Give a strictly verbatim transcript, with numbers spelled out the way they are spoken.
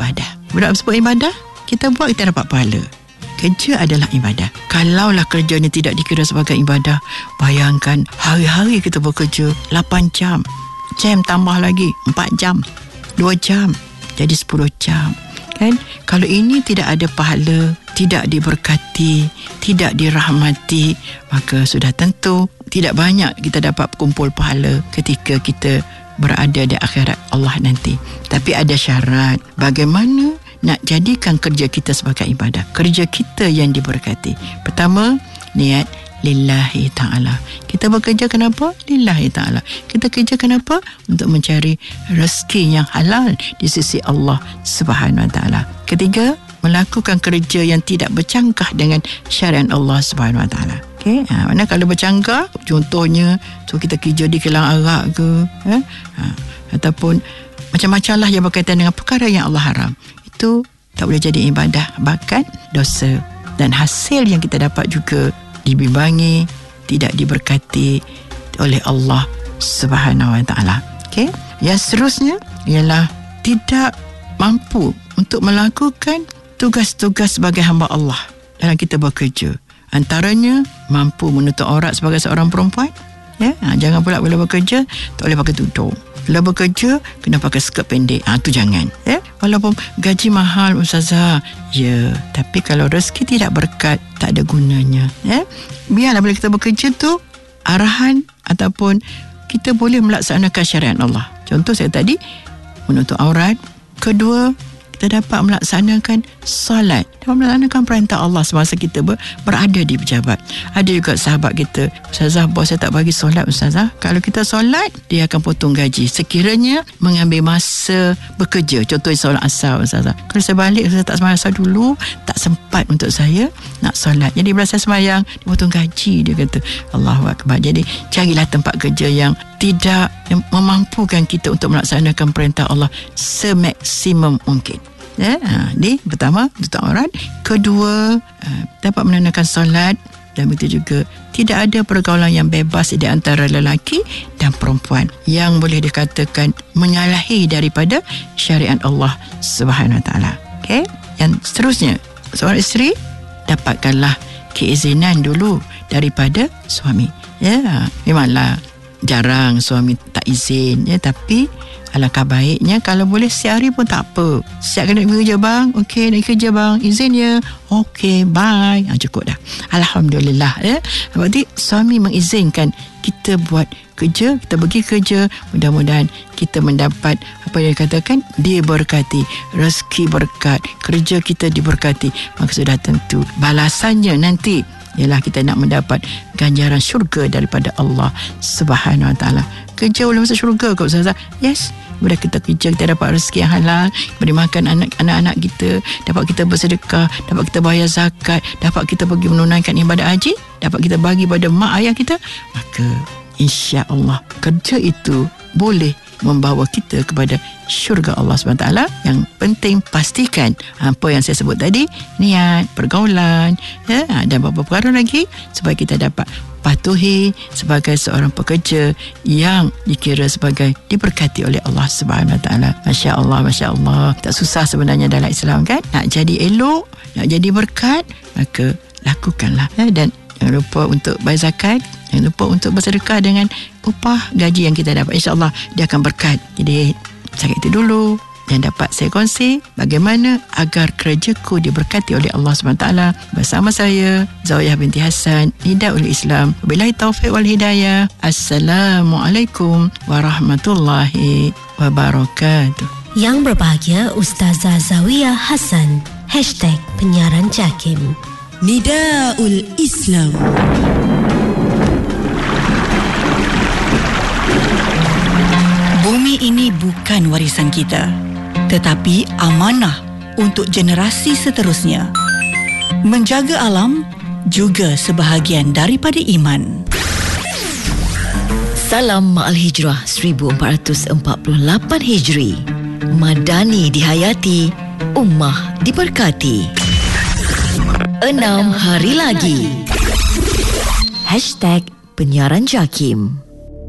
ibadah. Bila sebut ibadah, kita buat, kita dapat pahala. Kerja adalah ibadah. Kalaulah kerjanya tidak dikira sebagai ibadah, bayangkan hari-hari kita bekerja lapan jam. Jam tambah lagi empat jam, dua jam, jadi sepuluh jam. Kan? Kalau ini tidak ada pahala, tidak diberkati, tidak dirahmati, maka sudah tentu tidak banyak kita dapat kumpul pahala ketika kita berada di akhirat Allah nanti. Tapi ada syarat. Bagaimana nak jadikan kerja kita sebagai ibadah, kerja kita yang diberkati? Pertama, niat lillahi ta'ala. Kita bekerja kenapa? Lillahi ta'ala. Kita kerja kenapa? Untuk mencari rezeki yang halal di sisi Allah Subhanahu wa ta'ala. Ketiga, melakukan kerja yang tidak bercanggah dengan syariat Allah Subhanahu wa ta'ala. Okay? Ha, mana kalau bercanggah, contohnya so kita kerja di kilang arak ke, eh? ha, ataupun macam-macam lah yang berkaitan dengan perkara yang Allah haram, itu tak boleh jadi ibadah, bahkan dosa. Dan hasil yang kita dapat juga dibimbangi, tidak diberkati oleh Allah Subhanahu wa ta'ala. Okay? Yang seterusnya ialah tidak mampu untuk melakukan tugas-tugas sebagai hamba Allah dalam kita bekerja. Antaranya mampu menutup aurat sebagai seorang perempuan. Ya? Ha, jangan pula bila bekerja tak boleh pakai tudung. Bila bekerja kena pakai skirt pendek. Ah, tu jangan. Ya? Walaupun gaji mahal ustazah, ya, tapi kalau rezeki tidak berkat, tak ada gunanya. Ya? Biarlah bila kita bekerja tu arahan ataupun kita boleh melaksanakan syariat Allah. Contoh saya tadi menutup aurat. Kedua, kita dapat melaksanakan solat, dapat melaksanakan perintah Allah semasa kita ber, berada di pejabat. Ada juga sahabat kita, ustazah, bos saya tak bagi solat ustazah. Kalau kita solat, dia akan potong gaji sekiranya mengambil masa bekerja. Contohnya solat asar ustazah. Kalau saya balik, saya tak sembahyang asar dulu, tak sempat untuk saya nak solat. Jadi bila saya sembahyang, dia potong gaji, dia kata. Allahu Akbar. Jadi carilah tempat kerja yang tidak yang memampukan kita untuk melaksanakan perintah Allah semaksimum mungkin. Ya, ini pertama, tutup aurat. Kedua, dapat menunaikan solat. Dan begitu juga tidak ada pergaulan yang bebas di antara lelaki dan perempuan yang boleh dikatakan menyalahi daripada syariat Allah Subhanahu wa ta'ala. Okay? Yang seterusnya, seorang isteri dapatkanlah keizinan dulu daripada suami. Ya, memanglah jarang suami tak izin, ya, tapi alangkah baiknya kalau boleh setiap hari pun tak apa. Siap kena pergi kerja bang, okey nak kerja bang, izin ya, okey bye, ha, cukup dah, alhamdulillah. Ya, berarti suami mengizinkan kita buat kerja, kita pergi kerja, mudah-mudahan kita mendapat apa yang dikatakan diberkati, rezeki berkat, kerja kita diberkati, maka sudah tentu balasannya nanti ialah kita nak mendapat ganjaran syurga daripada Allah Subhanahu wa ta'ala. Kerja boleh masuk syurga ke ustazah? Yes. Bila kita kerja, kita dapat rezeki yang halal, beri makan anak, anak-anak kita, dapat kita bersedekah, dapat kita bayar zakat, dapat kita pergi menunaikan ibadat haji, dapat kita bagi pada mak ayah kita, maka insya-Allah kerja itu boleh membawa kita kepada syurga Allah subhanahu wa taala. Yang penting pastikan apa yang saya sebut tadi, niat, pergaulan, ya, dan beberapa perkara lagi supaya kita dapat patuhi sebagai seorang pekerja yang dikira sebagai diberkati oleh Allah Subhanahu Wa Taala. Masya Allah, Masya Allah. Tak susah sebenarnya dalam Islam kan? Nak jadi elok, nak jadi berkat, maka lakukanlah. Ya? Dan jangan lupa untuk bayar zakat, jangan lupa untuk bersedekah dengan upah gaji yang kita dapat. InsyaAllah dia akan berkat. Jadi cakap itu dulu yang dapat saya kongsi bagaimana agar kerjaku diberkati oleh Allah subhanahu wa taala bersama saya Zawiyah binti Hassan, Nidaul Islam. Wabillahi taufiq wal hidayah. Assalamualaikum warahmatullahi wabarakatuh. Yang berbahagia Ustazah Zawiyah Hassan. Hashtag penyiaran Jakim. Nidaul Islam. Bumi ini bukan warisan kita, tetapi amanah untuk generasi seterusnya. Menjaga alam juga sebahagian daripada iman. Salam Ma'al Hijrah seribu empat ratus empat puluh lapan Hijri. Madani dihayati, ummah diberkati. Enam hari lagi. Hashtag penyiaran Jakim.